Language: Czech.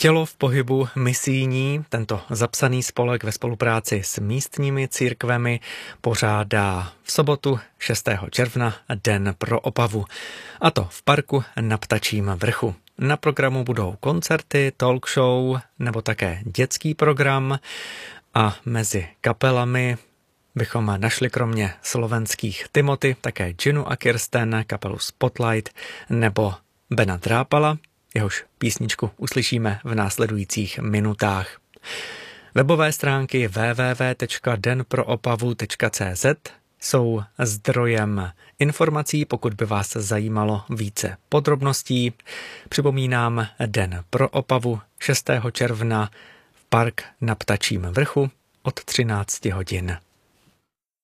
Tělo v pohybu misijní, tento zapsaný spolek ve spolupráci s místními církvemi pořádá v sobotu 6. června Den pro Opavu. A to v parku na Ptačím vrchu. Na programu budou koncerty, talk show nebo také dětský program a mezi kapelami bychom našli kromě slovenských Timothy také Ginu a Kirsten, kapelu Spotlight nebo Bena Drápala. Jehož písničku uslyšíme v následujících minutách. Webové stránky www.denproopavu.cz jsou zdrojem informací, pokud by vás zajímalo více podrobností. Připomínám Den pro Opavu 6. června v park na Ptačím vrchu od 13 hodin.